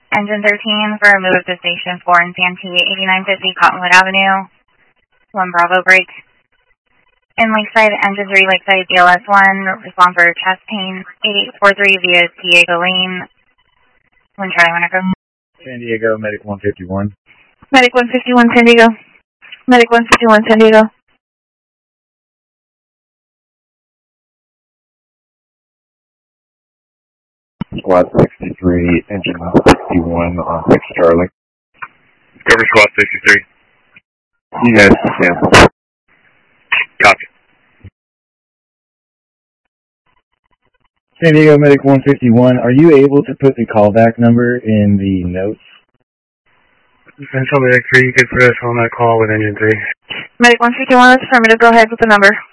Engine 13 for a move to Station 4 in Santee, 8950 Cottonwood Avenue. 1 Bravo break. In Lakeside, Engine 3, Lakeside BLS 1, respond for chest pain, 8843 via Diego Lane. 1 Charlie 1 Echo. San Diego, Medic 151. Medic 151, San Diego. Medic 151, San Diego. Squad 63, Engine 61 on 6 Charlie. Cover Squad 63. You guys cancel. Copy. San Diego, Medic 151, are you able to put the callback number in the notes? Central Medic 3, you could put us on that call with Engine 3. Medic 151, that's affirmative. Go ahead with the number.